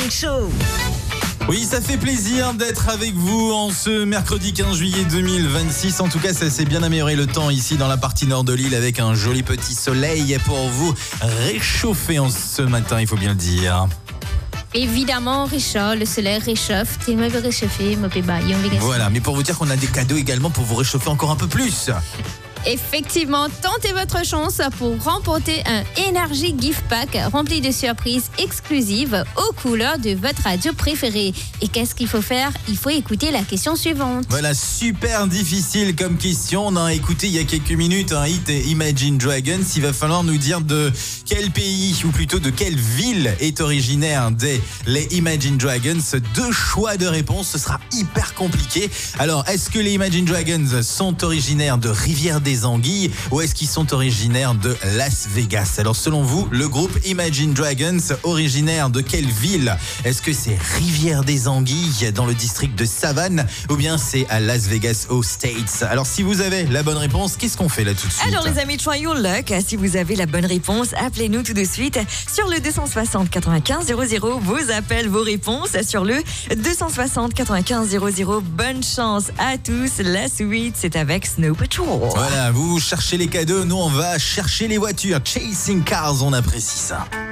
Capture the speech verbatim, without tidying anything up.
Morning Show. Oui, ça fait plaisir d'être avec vous en ce mercredi quinze juillet deux mille vingt-six. En tout cas, ça s'est bien amélioré le temps ici dans la partie nord de l'île avec un joli petit soleil pour vous réchauffer en ce matin, il faut bien le dire. Évidemment, Richard, le soleil réchauffe. Tu me veux réchauffer, me paie pas. Voilà, mais pour vous dire qu'on a des cadeaux également pour vous réchauffer encore un peu plus. Effectivement, tentez votre chance pour remporter un Energy Gift Pack rempli de surprises exclusives aux couleurs de votre radio préférée. Et qu'est-ce qu'il faut faire? Il faut écouter la question suivante. Voilà, super difficile comme question. On a écouté il y a quelques minutes un hit Imagine Dragons. Il va falloir nous dire de quel pays, ou plutôt de quelle ville est originaire des les Imagine Dragons. Deux choix de réponse, ce sera hyper compliqué. Alors, est-ce que les Imagine Dragons sont originaires de Rivière des Anguilles ou est-ce qu'ils sont originaires de Las Vegas? Alors selon vous, le groupe Imagine Dragons, originaire de quelle ville? Est-ce que c'est Rivière des Anguilles dans le district de Savannah ou bien c'est à Las Vegas aux States? Alors si vous avez la bonne réponse, qu'est-ce qu'on fait là tout de suite? Alors les amis, try your luck. Si vous avez la bonne réponse, appelez-nous tout de suite sur le deux cent soixante quatre-vingt-quinze zéro zéro. Vos appels, vos réponses sur le deux cent soixante quatre-vingt-quinze zéro zéro. Bonne chance à tous. La suite, c'est avec Snow Patrol. Voilà, vous cherchez les cadeaux, nous on va chercher les voitures. Chasing Cars, on apprécie ça.